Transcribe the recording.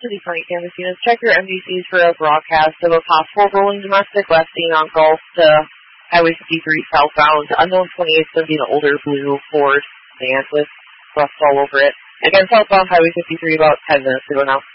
City Point campus units, check your MVCs for a broadcast of a possible rolling domestic left-being on Gulf to Highway 53 southbound. Unknown 2870, an older blue Ford van with rust all over it. Again, southbound Highway 53 about 10 minutes ago now.